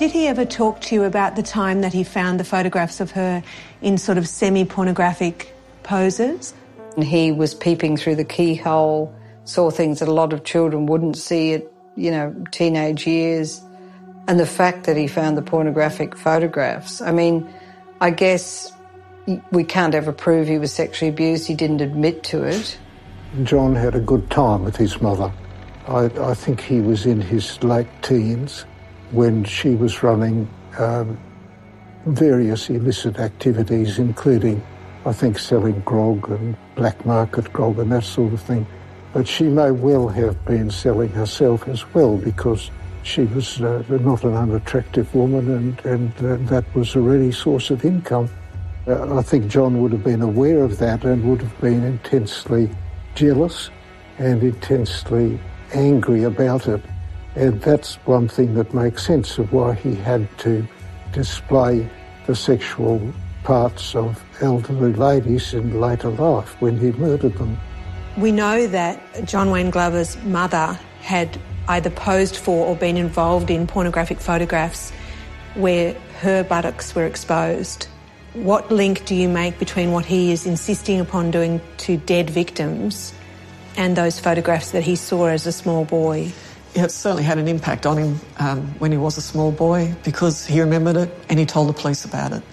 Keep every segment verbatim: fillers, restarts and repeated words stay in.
Did he ever talk to you about the time that he found the photographs of her in sort of semi-pornographic poses? He was peeping through the keyhole, saw things that a lot of children wouldn't see at, you know, teenage years. And the fact that he found the pornographic photographs, I mean, I guess we can't ever prove he was sexually abused. He didn't admit to it. John had a good time with his mother. I, I think he was in his late teens when she was running um, various illicit activities, including, I think, selling grog and black market grog and that sort of thing. But she may well have been selling herself as well, because she was uh, not an unattractive woman, and, and uh, that was a ready source of income. Uh, I think John would have been aware of that and would have been intensely jealous and intensely angry about it. And that's one thing that makes sense of why he had to display the sexual parts of elderly ladies in later life when he murdered them. We know that John Wayne Glover's mother had either posed for or been involved in pornographic photographs where her buttocks were exposed. What link do you make between what he is insisting upon doing to dead victims and those photographs that he saw as a small boy? Yeah, it certainly had an impact on him um, when he was a small boy, because he remembered it and he told the police about it.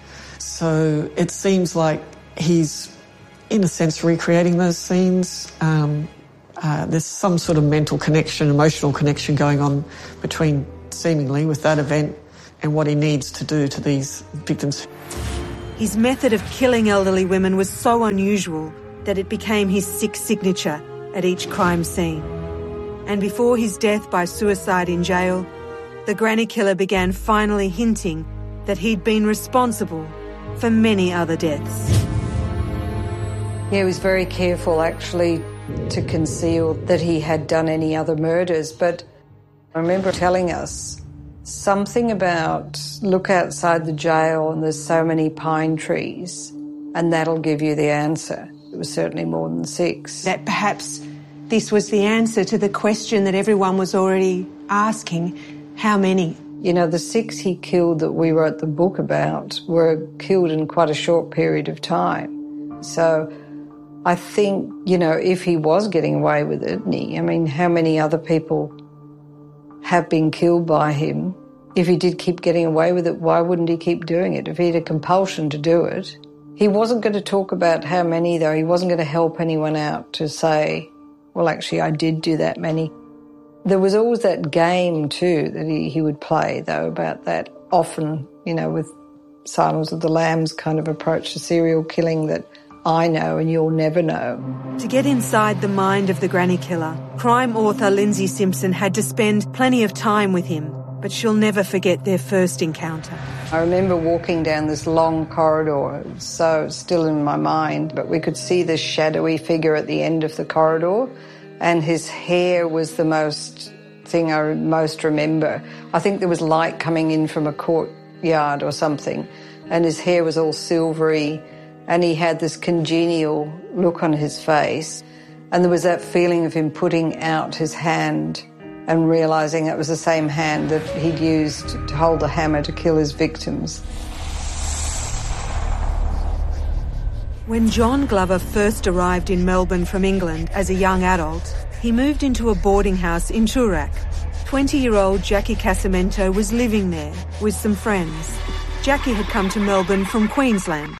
So it seems like he's, in a sense, recreating those scenes. Um, uh, there's some sort of mental connection, emotional connection going on between, seemingly, with that event and what he needs to do to these victims. His method of killing elderly women was so unusual that it became his sick signature at each crime scene. And before his death by suicide in jail, the granny killer began finally hinting that he'd been responsible for many other deaths. Yeah, he was very careful, actually, to conceal that he had done any other murders. But I remember telling us something about, look outside the jail and there's so many pine trees and that'll give you the answer. It was certainly more than six. That perhaps this was the answer to the question that everyone was already asking, how many? You know, the six he killed that we wrote the book about were killed in quite a short period of time. So I think, you know, if he was getting away with it, I mean, how many other people have been killed by him? If he did keep getting away with it, why wouldn't he keep doing it? If he had a compulsion to do it. He wasn't going to talk about how many, though. He wasn't going to help anyone out to say, well, actually, I did do that many. There was always that game, too, that he, he would play, though, about that often, you know, with Silence of the Lambs kind of approach to serial killing that I know and you'll never know. To get inside the mind of the granny killer, crime author Lindsay Simpson had to spend plenty of time with him, but she'll never forget their first encounter. I remember walking down this long corridor, it was so still in my mind, but we could see this shadowy figure at the end of the corridor, and his hair was the most thing I most remember. I think there was light coming in from a courtyard or something, and his hair was all silvery, and he had this congenial look on his face, and there was that feeling of him putting out his hand and realising it was the same hand that he'd used to hold the hammer to kill his victims. When John Glover first arrived in Melbourne from England as a young adult, he moved into a boarding house in Toorak. twenty-year-old Jackie Casamento was living there with some friends. Jackie had come to Melbourne from Queensland.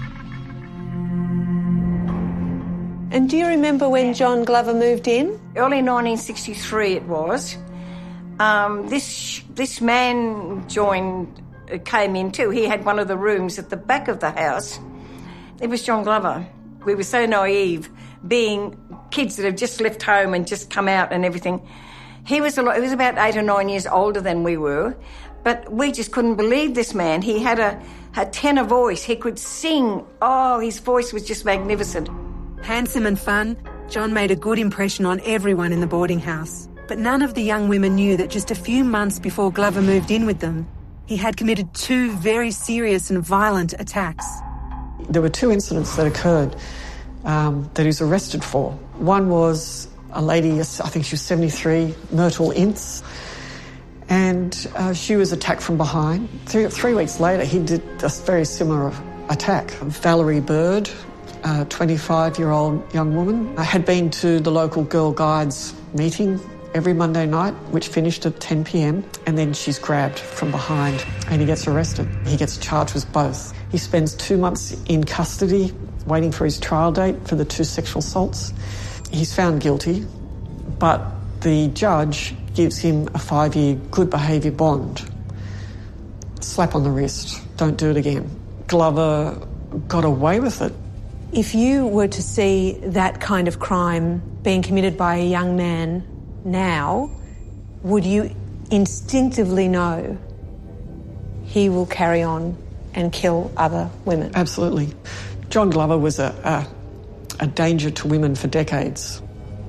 And do you remember when John Glover moved in? Early nineteen sixty-three it was. Um, this this man joined, uh, came in too. He had one of the rooms at the back of the house. It was John Glover. We were so naive, being kids that have just left home and just come out and everything. He was a lot, he was about eight or nine years older than we were, but we just couldn't believe this man. He had a, a tenor voice. He could sing. Oh, his voice was just magnificent. Handsome and fun, John made a good impression on everyone in the boarding house. But none of the young women knew that just a few months before Glover moved in with them, he had committed two very serious and violent attacks. There were two incidents that occurred um, that he was arrested for. One was a lady, I think she was seventy-three, Myrtle Ince, and uh, she was attacked from behind. Three, three weeks later, he did a very similar attack. Valerie Bird, a twenty-five-year-old young woman, had been to the local Girl Guides meeting every Monday night, which finished at ten p m, and then she's grabbed from behind and he gets arrested. He gets charged with both. He spends two months in custody waiting for his trial date for the two sexual assaults. He's found guilty, but the judge gives him a five-year good behaviour bond. Slap on the wrist, don't do it again. Glover got away with it. If you were to see that kind of crime being committed by a young man now, would you instinctively know he will carry on and kill other women? Absolutely. John Glover was a, a, a danger to women for decades.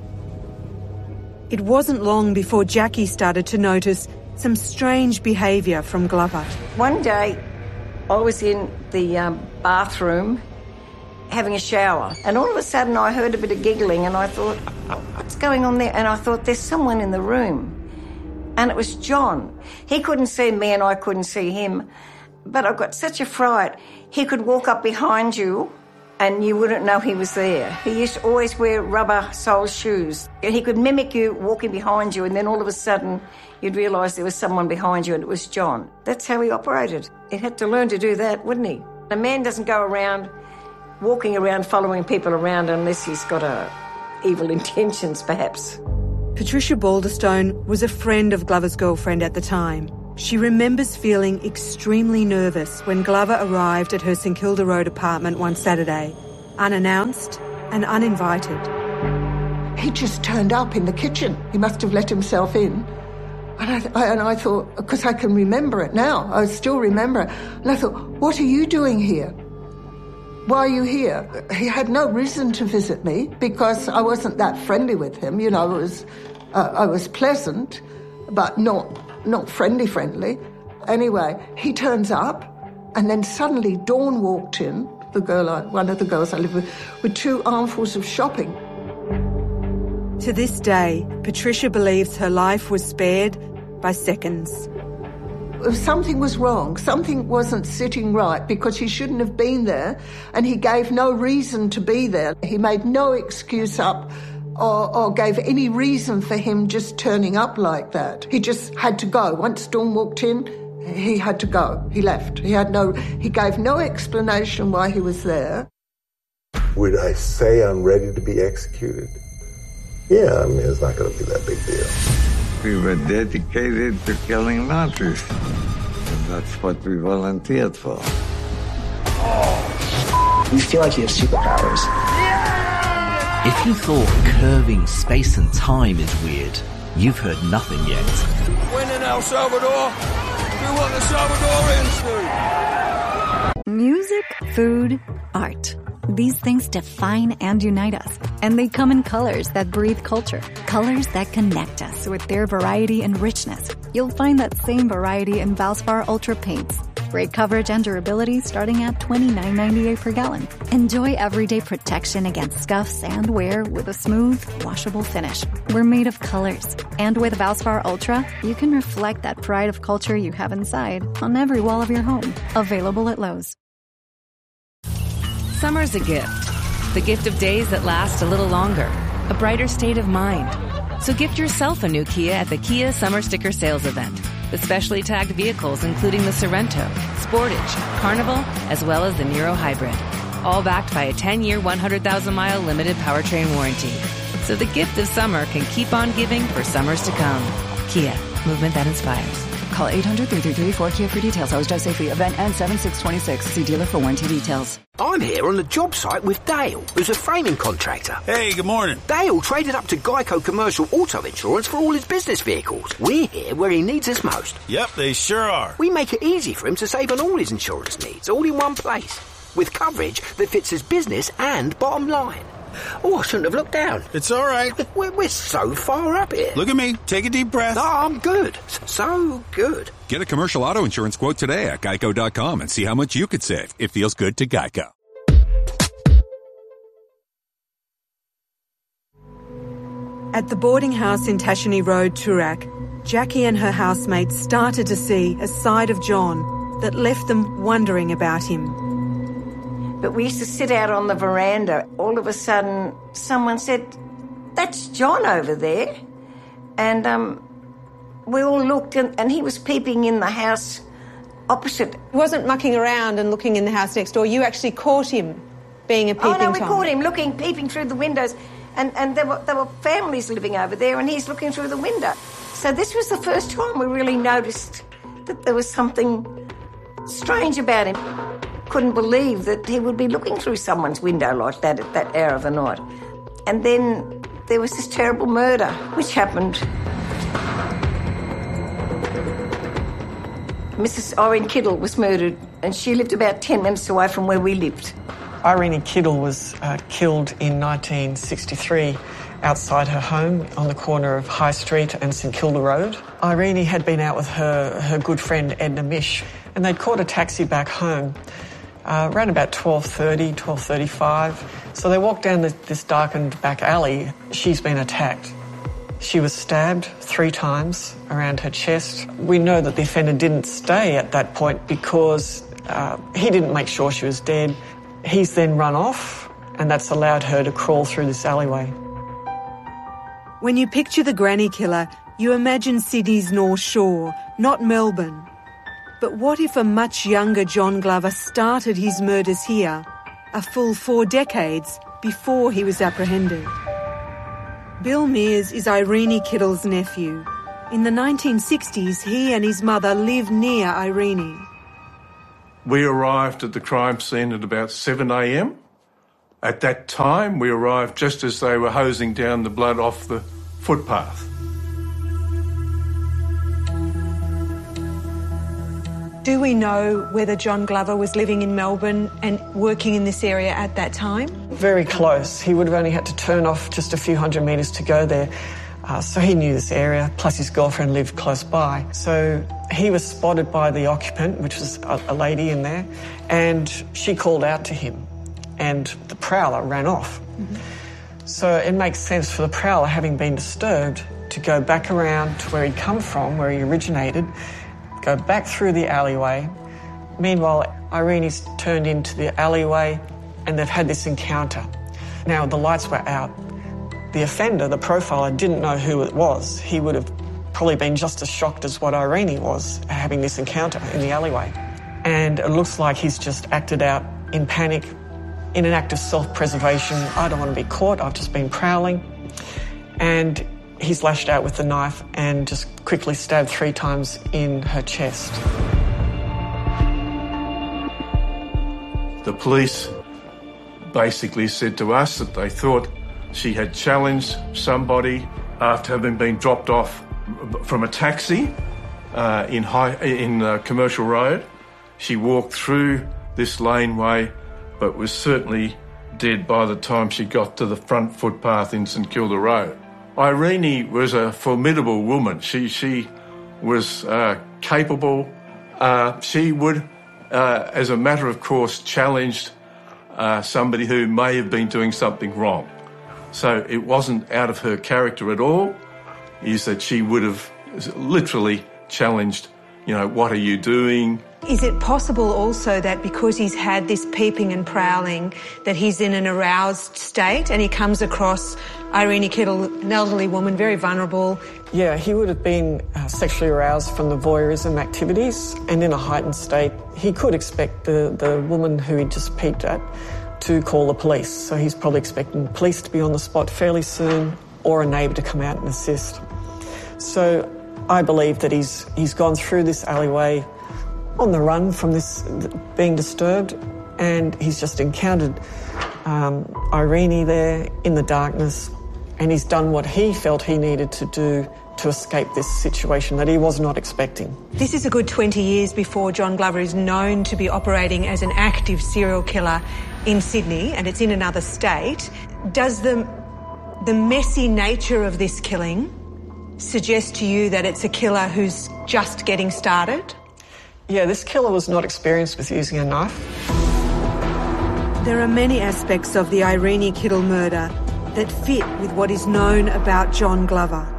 It wasn't long before Jackie started to notice some strange behaviour from Glover. One day, I was in the um, bathroom having a shower, and all of a sudden I heard a bit of giggling, and I thought, what's going on there? And I thought, there's someone in the room. And it was John. He couldn't see me and I couldn't see him, but I got such a fright. He could walk up behind you and you wouldn't know he was there. He used to always wear rubber sole shoes. And he could mimic you walking behind you, and then all of a sudden you'd realise there was someone behind you, and it was John. That's how he operated. He had to learn to do that, wouldn't he? A man doesn't go around walking around following people around unless he's got a evil intentions, perhaps. Patricia Balderstone was a friend of Glover's girlfriend at the time. She remembers feeling extremely nervous when Glover arrived at her St Kilda Road apartment one Saturday, unannounced and uninvited. He just turned up in the kitchen. He must have let himself in. And I, I, and I thought, because I can remember it now, I still remember it. And I thought, what are you doing here? Why are you here? He had no reason to visit me because I wasn't that friendly with him. You know, I was, uh, I was pleasant, but not... not friendly friendly. Anyway, he turns up, and then suddenly Dawn walked in, the girl, I, one of the girls I live with, with two armfuls of shopping. To this day, Patricia believes her life was spared by seconds. Something was wrong. Something wasn't sitting right because he shouldn't have been there, and he gave no reason to be there. He made no excuse up Or, or gave any reason for him just turning up like that. He just had to go. Once Dawn walked in, he had to go. He left. He had no, he gave no explanation why he was there. Would I say I'm ready to be executed? Yeah, I mean, it's not going to be that big deal. We were dedicated to killing Nazis, and that's what we volunteered for. Oh, you feel like you have superpowers. If you thought curving space and time is weird, you've heard nothing yet. When in El Salvador, do what the Salvadorians do. Music, food, art. These things define and unite us. And they come in colors that breathe culture. Colors that connect us with their variety and richness. You'll find that same variety in Valspar Ultra paints. Great coverage and durability starting at twenty-nine ninety-eight per gallon. Enjoy everyday protection against scuffs and wear with a smooth, washable finish. We're made of colors. And with Valspar Ultra, you can reflect that pride of culture you have inside on every wall of your home. Available at Lowe's. Summer's a gift. The gift of days that last a little longer. A brighter state of mind. So gift yourself a new Kia at the Kia Summer Sticker Sales Event. With specially tagged vehicles including the Sorrento, Sportage, Carnival, as well as the Niro Hybrid. All backed by a ten-year, one hundred thousand mile limited powertrain warranty. So the gift of summer can keep on giving for summers to come. Kia, movement that inspires. Call eight hundred, three three three, four K I A for details. Always drive safely. Event ends seven six twenty-six. See dealer for warranty details. I'm here on the job site with Dale, who's a framing contractor. Hey, good morning. Dale traded up to Geico Commercial Auto Insurance for all his business vehicles. We're here where he needs us most. Yep, they sure are. We make it easy for him to save on all his insurance needs, all in one place, with coverage that fits his business and bottom line. Oh, I shouldn't have looked down. It's all right. We're, we're so far up here. Look at me. Take a deep breath. No, I'm good. So good. Get a commercial auto insurance quote today at geico dot com and see how much you could save. It feels good to Geico. At the boarding house in Tashini Road, Toorak, Jackie and her housemates started to see a side of John that left them wondering about him. But we used to sit out on the veranda. All of a sudden, someone said, "That's John over there." And um, we all looked, and, and he was peeping in the house opposite. He wasn't mucking around and looking in the house next door. You actually caught him being a peeping Tom. Oh, no, we caught him looking, peeping through the windows. And, and there, were, there were families living over there, and he's looking through the window. So this was the first time we really noticed that there was something strange about him. Couldn't believe that he would be looking through someone's window like that at that hour of the night. And then there was this terrible murder, which happened. Missus Irene Kittle was murdered, and she lived about ten minutes away from where we lived. Irene Kittle was uh, killed in nineteen sixty-three outside her home on the corner of High Street and St Kilda Road. Irene had been out with her, her good friend Edna Mish, and they'd caught a taxi back home uh, around about twelve thirty, twelve thirty-five. So they walked down the, this darkened back alley. She's been attacked. She was stabbed three times around her chest. We know that the offender didn't stay at that point because uh, he didn't make sure she was dead. He's then run off, and that's allowed her to crawl through this alleyway. When you picture the granny killer, you imagine Sydney's North Shore, not Melbourne. But what if a much younger John Glover started his murders here, a full four decades before he was apprehended? Bill Mears is Irene Kittle's nephew. In the nineteen sixties, he and his mother lived near Irene. We arrived at the crime scene at about seven a m. At that time, we arrived just as they were hosing down the blood off the footpath. Do we know whether John Glover was living in Melbourne and working in this area at that time? Very close. He would have only had to turn off just a few hundred metres to go there. Uh, so he knew this area, plus his girlfriend lived close by. So he was spotted by the occupant, which was a, a lady in there, and she called out to him, and the prowler ran off. Mm-hmm. So it makes sense for the prowler, having been disturbed, to go back around to where he'd come from, where he originated, go back through the alleyway. Meanwhile, Irene's turned into the alleyway and they've had this encounter. Now, the lights were out. The offender, the profiler, didn't know who it was. He would have probably been just as shocked as what Irene was, having this encounter in the alleyway. And it looks like he's just acted out in panic, in an act of self-preservation. I don't want to be caught, I've just been prowling. And he's lashed out with the knife and just quickly stabbed three times in her chest. The police basically said to us that they thought she had challenged somebody after having been dropped off from a taxi uh, in, high, in uh, Commercial Road. She walked through this laneway but was certainly dead by the time she got to the front footpath in St Kilda Road. Irene was a formidable woman. She she was uh, capable. Uh, she would, uh, as a matter of course, challenged uh, somebody who may have been doing something wrong. So it wasn't out of her character at all, is that she would have literally challenged, you know, what are you doing? Is it possible also that because he's had this peeping and prowling, that he's in an aroused state and he comes across Irene Kittle, an elderly woman, very vulnerable? Yeah, he would have been uh, sexually aroused from the voyeurism activities and in a heightened state. He could expect the, the woman who he just peeped at to call the police. So he's probably expecting the police to be on the spot fairly soon or a neighbour to come out and assist. So I believe that he's he's gone through this alleyway on the run from this being disturbed, and he's just encountered um, Irene there in the darkness, and he's done what he felt he needed to do to escape this situation that he was not expecting. This is a good twenty years before John Glover is known to be operating as an active serial killer in Sydney, and it's in another state. Does the, the messy nature of this killing suggest to you that it's a killer who's just getting started? Yeah, this killer was not experienced with using a knife. There are many aspects of the Irene Kittle murder that fit with what is known about John Glover.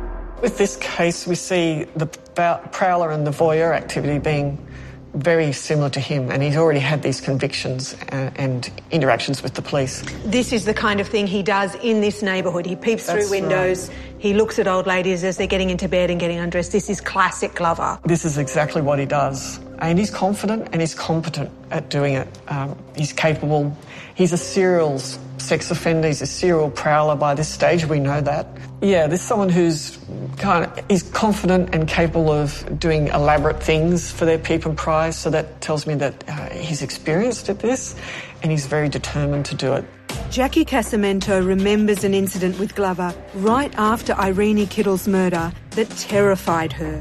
With this case, we see the prowler and the voyeur activity being very similar to him, and he's already had these convictions and, and interactions with the police. This is the kind of thing he does in this neighbourhood. He peeps That's through windows, right. He looks at old ladies as they're getting into bed and getting undressed. This is classic Glover. This is exactly what he does. And he's confident and he's competent at doing it. Um, he's capable. He's a serial sex offender. He's a serial prowler by this stage. We know that. Yeah, this is someone who's kind of is confident and capable of doing elaborate things for their peep and pry. So that tells me that uh, he's experienced at this and he's very determined to do it. Jackie Casamento remembers an incident with Glover right after Irene Kittle's murder that terrified her.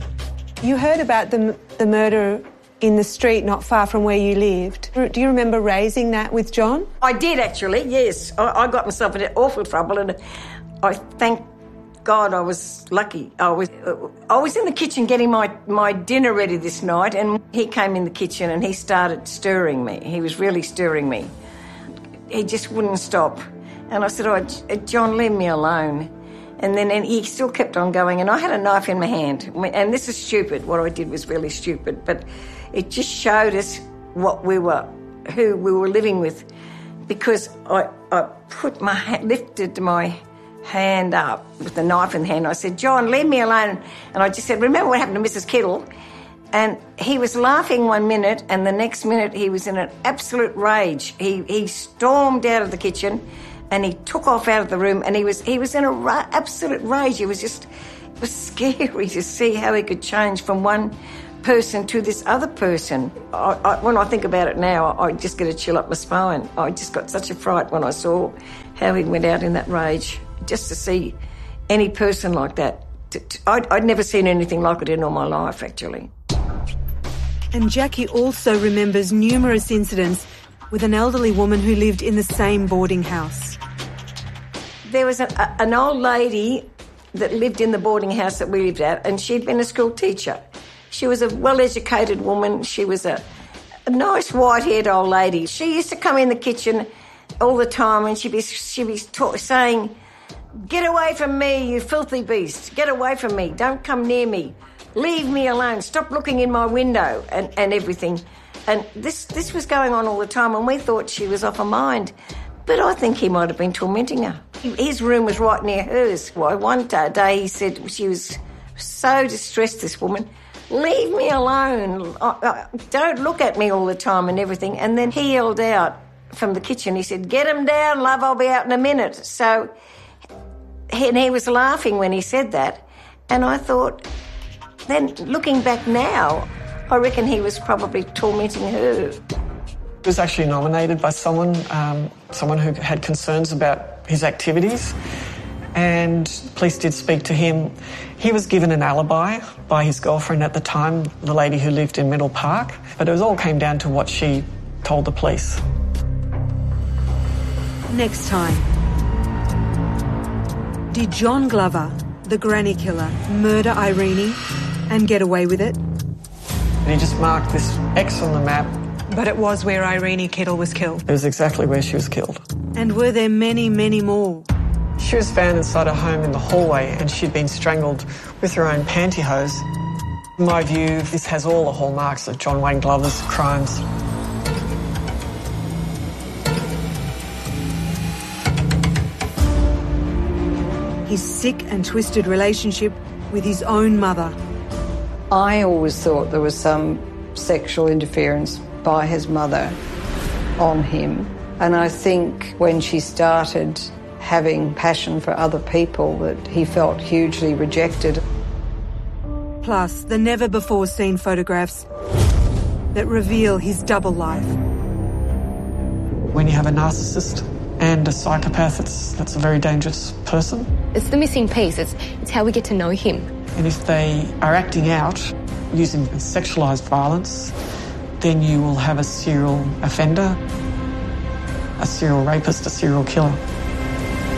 You heard about the, the murder in the street not far from where you lived. Do you remember raising that with John? I did, actually, yes. I, I got myself into awful trouble, and I thank God I was lucky. I was I was in the kitchen getting my, my dinner ready this night, and he came in the kitchen and he started stirring me. He was really stirring me. He just wouldn't stop. And I said, oh, John, leave me alone. And then and he still kept on going, and I had a knife in my hand. And this is stupid. What I did was really stupid, but it just showed us what we were, who we were living with, because I, I put my hand, lifted my hand up with the knife in the hand. I said, John, leave me alone. And I just said, remember what happened to Missus Kittle? And he was laughing one minute, and the next minute he was in an absolute rage. He he stormed out of the kitchen, and he took off out of the room, and he was he was in a ra- absolute rage. It was just it was scary to see how he could change from one person to this other person. I, I, when I think about it now, I just get a chill up my spine. I just got such a fright when I saw how he went out in that rage. Just to see any person like that, to, to, I'd, I'd never seen anything like it in all my life, actually. And Jackie also remembers numerous incidents with an elderly woman who lived in the same boarding house. There was a, a, an old lady that lived in the boarding house that we lived at, and she'd been a school teacher. She was a well-educated woman. She was a, a nice white-haired old lady. She used to come in the kitchen all the time, and she'd be, she'd be ta- saying, get away from me, you filthy beast. Get away from me. Don't come near me. Leave me alone. Stop looking in my window and, and everything. And this this was going on all the time, and we thought she was off her mind. But I think he might have been tormenting her. His room was right near hers. Well, one day he said she was so distressed, this woman, leave me alone. I, I, don't look at me all the time and everything. And then he yelled out from the kitchen, he said, get him down, love, I'll be out in a minute. So he, and he was laughing when he said that. And I thought, then looking back now, I reckon he was probably tormenting her. He was actually nominated by someone, um, someone who had concerns about his activities, and police did speak to him. He was given an alibi by his girlfriend at the time, the lady who lived in Middle Park, but it was all came down to what she told the police. Next time. Did John Glover, the granny killer, murder Irene and get away with it? And he just marked this X on the map. But it was where Irene Kittle was killed. It was exactly where she was killed. And were there many, many more? She was found inside her home in the hallway, and she'd been strangled with her own pantyhose. In my view, this has all the hallmarks of John Wayne Glover's crimes. His sick and twisted relationship with his own mother. I always thought there was some sexual interference by his mother on him. And I think when she started having passion for other people, that he felt hugely rejected. Plus, the never-before-seen photographs that reveal his double life. When you have a narcissist and a psychopath, it's, that's a very dangerous person. It's the missing piece. It's, it's how we get to know him. And if they are acting out using sexualised violence, then you will have a serial offender, a serial rapist, a serial killer.